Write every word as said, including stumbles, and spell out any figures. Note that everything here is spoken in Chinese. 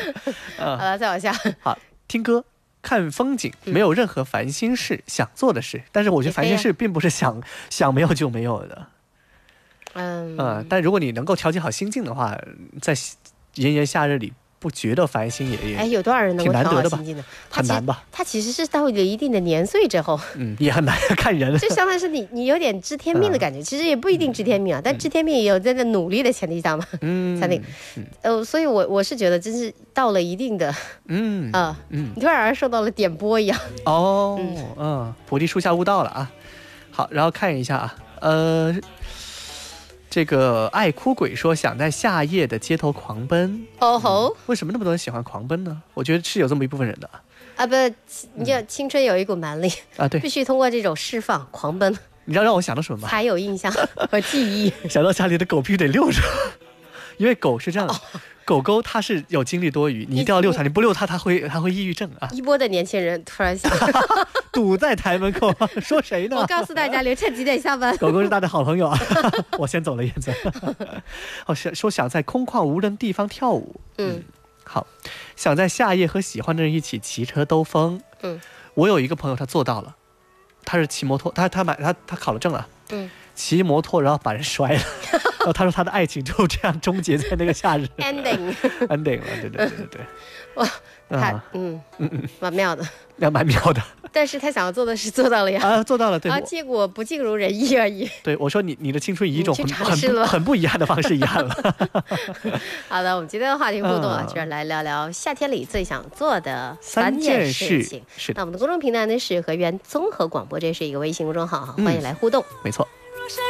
好了，再往下。 好，听歌。看风景没有任何烦心事、嗯、想做的事，但是我觉得烦心事并不是想想没有就没有的。 嗯、 呃、但如果你能够调节好心境的话，在炎炎夏日里不觉得烦心也也哎，有多少人能够调好心境呢？ 很难吧？ 他其实是到了一定的年岁之后， 嗯，也很难看人。 就相当于是你你有点知天命的感觉，嗯、其实也不一定知天命啊，嗯、但知天命也有在那努力的前提下嘛，嗯，才能，呃，所以我我是觉得，真是到了一定的，嗯啊，嗯，你突然受到了点拨一样。 哦，嗯，嗯菩提树下悟道了啊。好，然后看一下啊，呃。这个爱哭鬼说想在夏夜的街头狂奔。 哦吼、 嗯，为什么那么多人喜欢狂奔呢？我觉得是有这么一部分人的啊，不，你叫青春有一股蛮力啊，对，必须通过这种释放狂奔。 你知道让我想到什么吗？ 才有印象和记忆。 想到家里的狗必须得遛着，因为狗是这样的。哦，狗狗它是有精力多余，你一定要遛它，你不遛它，它会它会抑郁症啊！ 一波的年轻人突然想堵在台门口，说谁呢？ 我告诉大家，凌晨几点下班？ 狗狗是大家好朋友啊！我先走了，燕子。哦，说想在空旷无人地方跳舞。嗯，嗯好，想在夏夜和喜欢的人一起骑车兜风。嗯，我有一个朋友，他做到了，他是骑摩托，他他买他他考了证了。嗯。骑摩托然后把人摔了，然后他说他的爱情就这样终结在那个夏日 ending ending 了，对对对对对， 哇，他嗯嗯嗯，蛮妙的， 那蛮妙的。 但是他想要做的事做到了呀， 啊，做到了，对， 啊，结果不尽如人意而已。 对，我说你你的青春以一种很很很不遗憾的方式遗憾了。 好的，我们今天的话题互动啊，就是来聊聊夏天里最想做的三件事情。 是， 那我们的公众平台呢是和源综合广播，这是一个微信公众号哈，欢迎来互动。 没错。